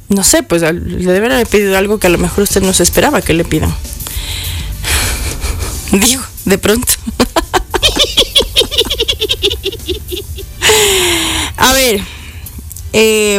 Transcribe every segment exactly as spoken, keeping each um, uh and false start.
no sé, pues le deben haber pedido algo que a lo mejor usted no se esperaba que le pidan. Digo, de pronto. A ver, eh,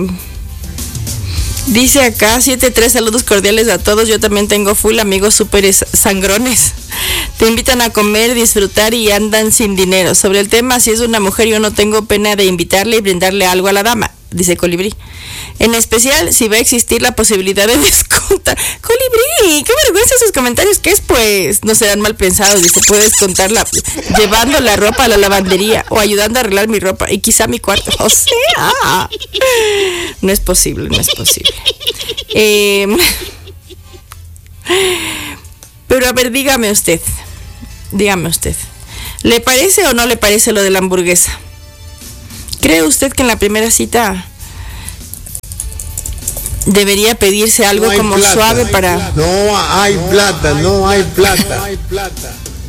dice acá siete tres, saludos cordiales a todos. Yo también tengo full amigos súper sangrones. Te invitan a comer, disfrutar y andan sin dinero. Sobre el tema, si es una mujer, yo no tengo pena de invitarle y brindarle algo a la dama, dice Colibrí. En especial, si va a existir la posibilidad de descontar. Colibrí, qué vergüenza esos comentarios. ¿Qué es, pues? No serán mal pensados. Dice, puedes contarla llevando la ropa a la lavandería o ayudando a arreglar mi ropa y quizá mi cuarto. O sea, no es posible, no es posible. Eh, pero a ver, dígame usted. Dígame usted. ¿Le parece o no le parece lo de la hamburguesa? ¿Cree usted que en la primera cita debería pedirse algo no como plata, suave no para... Plata. No hay plata, no hay plata. No hay plata.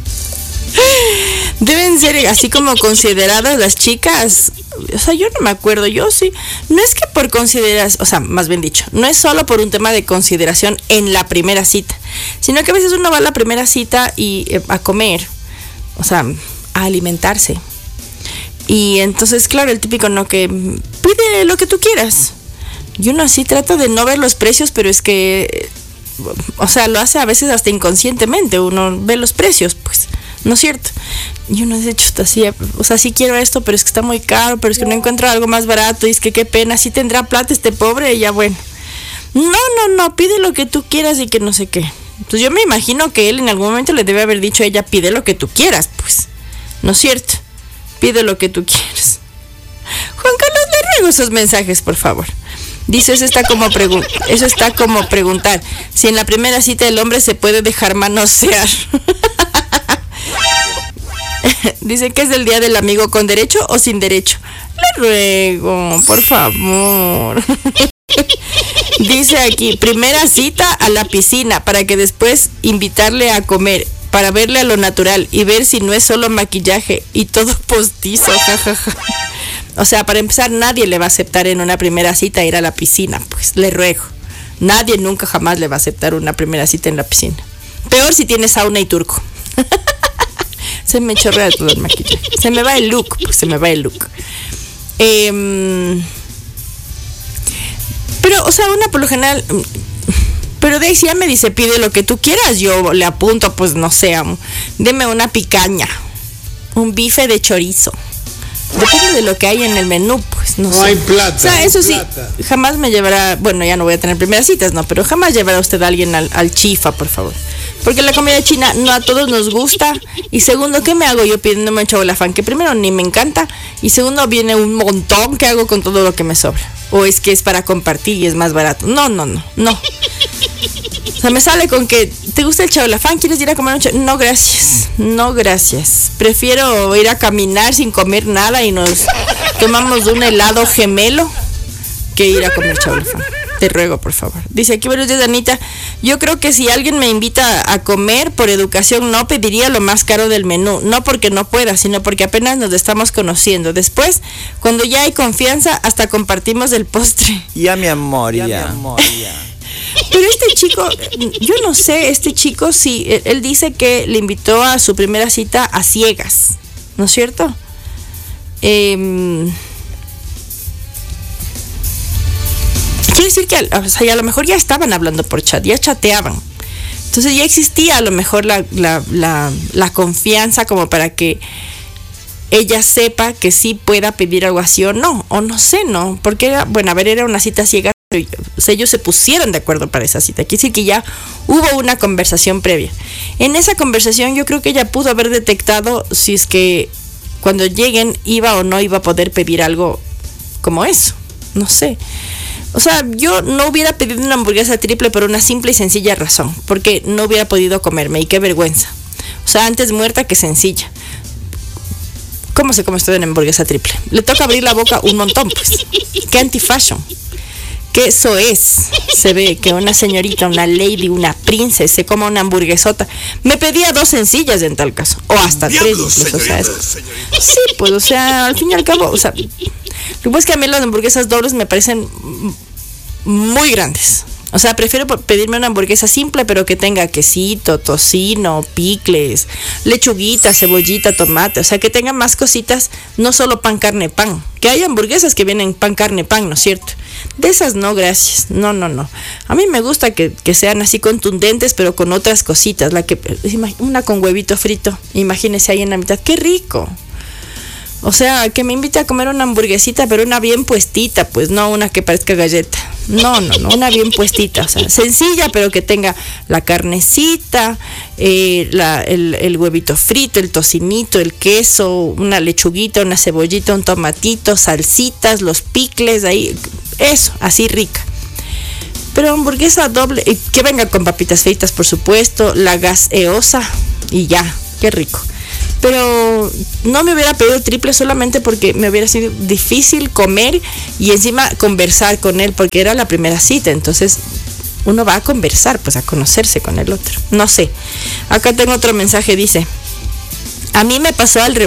Deben ser así como consideradas las chicas. O sea, yo no me acuerdo, yo sí. No es que por consideración, o sea, más bien dicho, no es solo por un tema de consideración en la primera cita, sino que a veces uno va a la primera cita y eh, a comer, o sea, a alimentarse. Y entonces, claro, el típico no que pide lo que tú quieras. Y uno así trata de no ver los precios, pero es que, o sea, lo hace a veces hasta inconscientemente. Uno ve los precios, pues, ¿no es cierto? Y uno de hecho está así, o sea, sí quiero esto, pero es que está muy caro, pero es que no encuentro algo más barato, y es que qué pena, sí tendrá plata este pobre, y ya bueno. No, no, no, pide lo que tú quieras y que no sé qué. Entonces yo me imagino que él en algún momento le debe haber dicho a ella, pide lo que tú quieras, pues, ¿no es cierto? Pide lo que tú quieras. Juan Carlos, le ruego esos mensajes, por favor. Dice, eso está como pregun- eso está como preguntar si en la primera cita el hombre se puede dejar manosear. Dice que es el día del amigo con derecho o sin derecho. Le ruego, por favor. Dice aquí, primera cita a la piscina para que después invitarle a comer, para verle a lo natural y ver si no es solo maquillaje y todo postizo, jajaja. O sea, para empezar, nadie le va a aceptar en una primera cita ir a la piscina, pues, le ruego. Nadie nunca jamás le va a aceptar una primera cita en la piscina. Peor si tiene sauna y turco. Se me chorrea todo el maquillaje. Se me va el look, pues se me va el look. Eh, pero, o sea, una por lo general... Pero de ahí si ya me dice, pide lo que tú quieras, yo le apunto, pues, no sé, um, deme una picaña, un bife de chorizo. Depende de lo que hay en el menú, pues, no, no sé. No hay plata. O sea, eso sí, plata. Jamás me llevará, bueno, ya no voy a tener primeras citas, no, pero jamás llevará usted a alguien al, al chifa, por favor. Porque la comida china no a todos nos gusta. Y segundo, ¿qué me hago yo pidiéndome un chabolafán? Que primero ni me encanta. Y segundo, viene un montón que hago con todo lo que me sobra. O es que es para compartir y es más barato. No, no, no, no. O sea, me sale con que, ¿te gusta el chabolafán? ¿Quieres ir a comer un chabolafán? No, gracias. No, gracias. Prefiero ir a caminar sin comer nada y nos tomamos un helado gemelo que ir a comer chabolafán. Te ruego, por favor. Dice aquí, buenos días, Anita. Yo creo que si alguien me invita a comer por educación, no pediría lo más caro del menú. No porque no pueda, sino porque apenas nos estamos conociendo. Después, cuando ya hay confianza, hasta compartimos el postre. Ya, mi amor, ya. ya. Mi amor, ya. Pero este chico, yo no sé, este chico sí, él dice que le invitó a su primera cita a ciegas, ¿no es cierto? Eh... Quiere decir que o sea, a lo mejor ya estaban hablando por chat, ya chateaban. Entonces ya existía a lo mejor la, la, la, la confianza como para que ella sepa que sí pueda pedir algo así o no, o no sé, ¿no? Porque era, bueno, a ver, era una cita ciega, pero o sea, ellos se pusieron de acuerdo para esa cita. Quiere decir que ya hubo una conversación previa. En esa conversación yo creo que ella pudo haber detectado si es que cuando lleguen iba o no iba a poder pedir algo como eso, no sé. O sea, yo no hubiera pedido una hamburguesa triple por una simple y sencilla razón, porque no hubiera podido comerme, y qué vergüenza. O sea, antes muerta que sencilla. ¿Cómo se come esto de una hamburguesa triple? Le toca abrir la boca un montón, pues. Qué anti-fashion. Que eso es. Se ve que una señorita, una lady, una princesa se coma una hamburguesota. Me pedía dos sencillas en tal caso, o hasta tres incluso, o sea, es... Sí, pues, o sea, al fin y al cabo, o sea, lo que pasa es que a mí las hamburguesas dobles me parecen muy grandes. O sea, prefiero pedirme una hamburguesa simple, pero que tenga quesito, tocino, picles, lechuguita, cebollita, tomate. O sea, que tenga más cositas, no solo pan, carne, pan. Que hay hamburguesas que vienen pan, carne, pan, ¿no es cierto? De esas no, gracias. No, no, no. A mí me gusta que, que sean así contundentes, pero con otras cositas. La que, una con huevito frito. Imagínese ahí en la mitad. ¡Qué rico! O sea, que me invite a comer una hamburguesita, pero una bien puestita, pues no una que parezca galleta. No, no, no, una bien puestita. O sea, sencilla, pero que tenga la carnecita, eh, la, el, el huevito frito, el tocinito, el queso, una lechuguita, una cebollita, un tomatito, salsitas, los picles, ahí, eso, así rica. Pero hamburguesa doble, y que venga con papitas fritas, por supuesto, la gaseosa, y ya, qué rico. Pero no me hubiera pedido triple solamente porque me hubiera sido difícil comer y encima conversar con él, porque era la primera cita. Entonces uno va a conversar, pues a conocerse con el otro. No sé. Acá tengo otro mensaje, dice: a mí me pasó al revés.